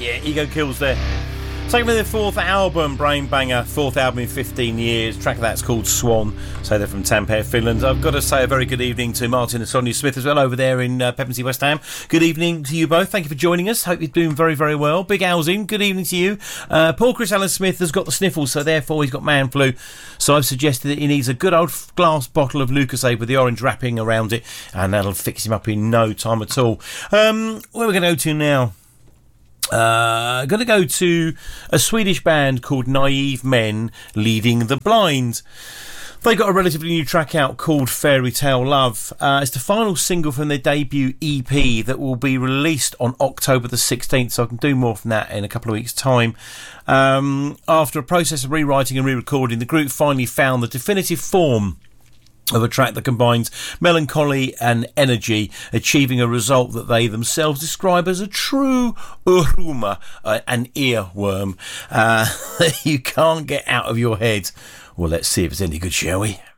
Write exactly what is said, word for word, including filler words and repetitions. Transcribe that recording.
Yeah, Ego Kills there. Taking with their fourth album, Brain Banger, fourth album in fifteen years. Track of that's called Swan. So they're from Tampere, Finland. I've got to say a very good evening to Martin and Sonia Smith as well over there in uh, Pevensey, West Ham. Good evening to you both. Thank you for joining us. Hope you're doing very, very well. Big Alzin, good evening to you. Uh, Paul Chris Allen Smith has got the sniffles, so therefore he's got man flu. So I've suggested that he needs a good old glass bottle of Lucozade with the orange wrapping around it, and that'll fix him up in no time at all. Um, where are we going to go to now? Uh, going to go to a Swedish band called Naive Men Leading the Blind. They got a relatively new track out called Fairy Tale Love. Uh, it's the final single from their debut E P that will be released on October the sixteenth, so I can do more from that in a couple of weeks' time. Um, after a process of rewriting and re-recording, the group finally found the definitive form of a track that combines melancholy and energy, achieving a result that they themselves describe as a true uruma, uh, an earworm uh, that you can't get out of your head. Well, let's see if it's any good, shall we?